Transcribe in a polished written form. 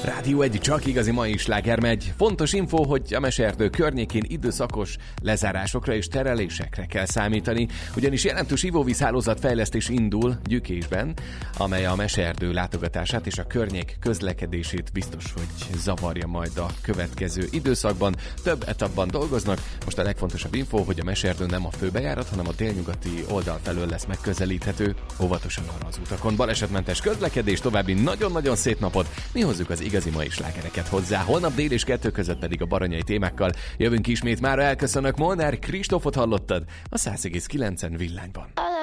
Rádió 1, csak igazi mai sláger megy. Fontos info, hogy a Meseerdő környékén időszakos lezárásokra és terelésekre kell számítani, ugyanis jelentős ivóvízhálózat fejlesztés indul Gyükésben, amely a Meseerdő látogatását és a környék közlekedését biztos, hogy zavarja majd a következő időszakban. Több etapban dolgoznak. Most a legfontosabb info, hogy a Meseerdő nem a főbejárat, hanem a délnyugati oldal felől lesz megközelíthető. Óvatosan arra az utakon. Balesetmentes közlekedés, további nagyon-nagyon szép napot. Mi hozzuk az igazi mai slágereket hozzá. Holnap dél és 2 között pedig a baranyai témákkal jövünk ismét. Mára elköszönök, Molnár Kristófot hallottad a 100,9 villányban.